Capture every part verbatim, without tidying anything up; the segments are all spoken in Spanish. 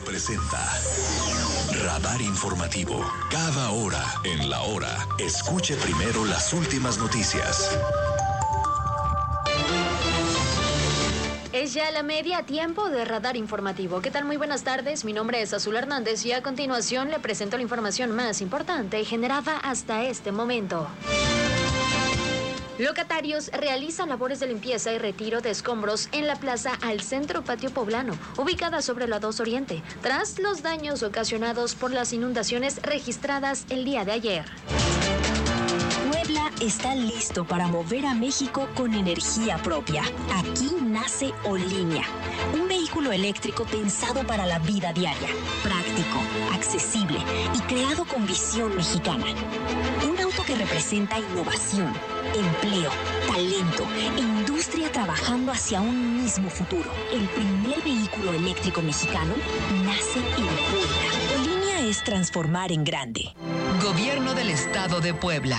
presenta Radar Informativo. Cada hora en la hora. Escuche primero las últimas noticias. Es ya la media, tiempo de Radar Informativo. ¿Qué tal? Muy buenas tardes. Mi nombre es Azul Hernández y a continuación le presento la información más importante generada hasta este momento. Locatarios realizan labores de limpieza y retiro de escombros en la plaza al Centro Patio Poblano, ubicada sobre la dos Oriente, tras los daños ocasionados por las inundaciones registradas el día de ayer. Puebla está listo para mover a México con energía propia. Aquí nace Olinea, un vehículo eléctrico pensado para la vida diaria, práctico, accesible y creado con visión mexicana. Un auto que representa innovación, empleo, talento e industria trabajando hacia un mismo futuro. El primer vehículo eléctrico mexicano nace en Puebla. Olinea es transformar en grande. Gobierno del Estado de Puebla.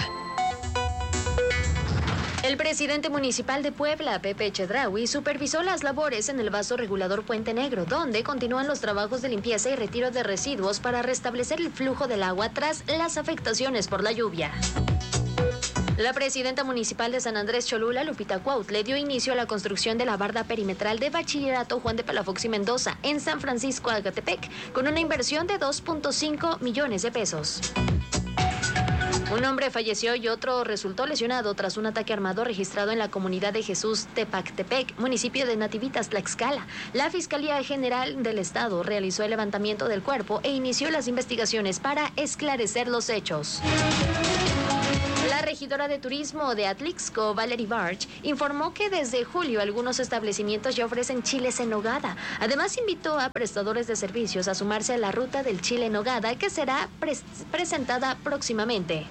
El presidente municipal de Puebla, Pepe Chedraui, supervisó las labores en el vaso regulador Puente Negro, donde continúan los trabajos de limpieza y retiro de residuos para restablecer el flujo del agua tras las afectaciones por la lluvia. La presidenta municipal de San Andrés Cholula, Lupita Cuauttle, dio inicio a la construcción de la barda perimetral de Bachillerato Juan de Palafox y Mendoza en San Francisco Agatepec, con una inversión de dos punto cinco millones de pesos. Un hombre falleció y otro resultó lesionado tras un ataque armado registrado en la comunidad de Jesús Tepactepec, municipio de Nativitas, Tlaxcala. La Fiscalía General del Estado realizó el levantamiento del cuerpo e inició las investigaciones para esclarecer los hechos. La regidora de turismo de Atlixco, Valerie Barch, informó que desde julio algunos establecimientos ya ofrecen chiles en nogada. Además, invitó a prestadores de servicios a sumarse a la ruta del chile en nogada, que será pre- presentada próximamente.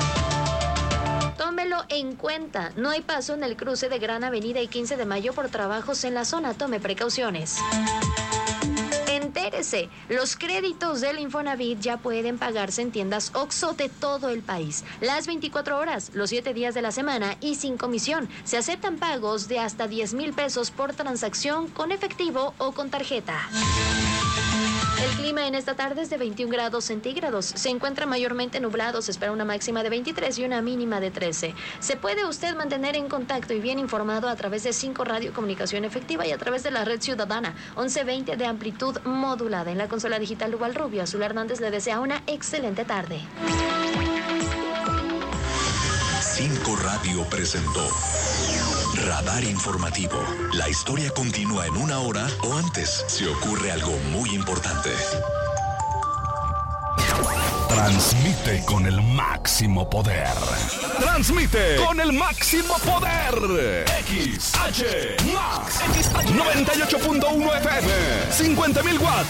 Tómelo en cuenta, no hay paso en el cruce de Gran Avenida y quince de mayo por trabajos en la zona, tome precauciones. Entérese, los créditos del Infonavit ya pueden pagarse en tiendas Oxxo de todo el país, las veinticuatro horas, los siete días de la semana y sin comisión. Se aceptan pagos de hasta diez mil pesos por transacción con efectivo o con tarjeta. El clima en esta tarde es de veintiún grados centígrados. Se encuentra mayormente nublado. Se espera una máxima de veintitrés y una mínima de trece. Se puede usted mantener en contacto y bien informado a través de cinco Radio Comunicación Efectiva y a través de la red ciudadana once veinte de amplitud modulada. En la consola digital Uval Rubio, Azul Hernández le desea una excelente tarde. cinco Radio presentó Radar Informativo. La historia continúa en una hora o antes si ocurre algo muy importante. Transmite con el máximo poder. Transmite con el máximo poder. X H Max. noventa y ocho punto uno F M. cincuenta mil watts